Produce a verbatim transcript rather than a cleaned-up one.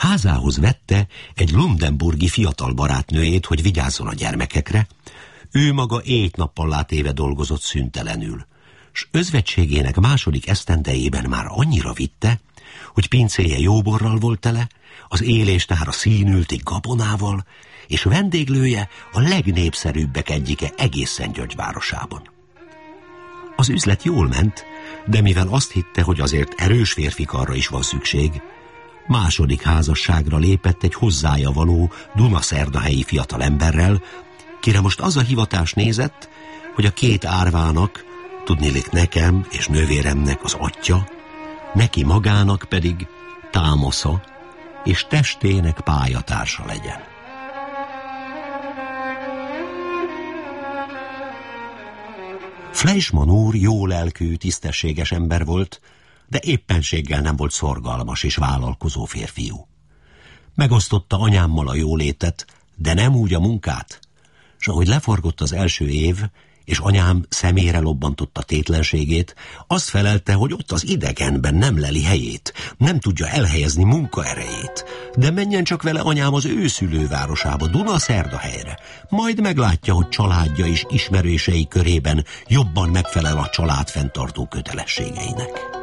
Házához vette egy lundenburgi fiatal barátnőjét, hogy vigyázzon a gyermekekre. Ő maga éjt-nappal látéve dolgozott szüntelenül, s özvegységének második esztendejében már annyira vitte, hogy pincéje jóborral volt tele, az éléstára színültig gabonával, és vendéglője a legnépszerűbbek egyike egészen György városában. Az üzlet jól ment, de mivel azt hitte, hogy azért erős férfikarra is van szükség, második házasságra lépett egy hozzája való dunaszerdahelyi fiatalemberrel, kire most az a hivatás nézett, hogy a két árvának, tudniillik nekem és nővéremnek az atya, neki magának pedig támasza és testének pályatársa legyen. Fleischmann úr jó lelkű, tisztességes ember volt, de éppenséggel nem volt szorgalmas és vállalkozó férfiú. Megosztotta anyámmal a jólétet, de nem úgy a munkát, s ahogy leforgott az első év, és anyám szemére lobbantotta tétlenségét, azt felelte, hogy ott az idegenben nem leli helyét, nem tudja elhelyezni munkaerejét, de menjen csak vele anyám az ő szülővárosába, Dunaszerdahelyre, majd meglátja, hogy családja és ismerősei körében jobban megfelel a család fenntartó kötelességeinek.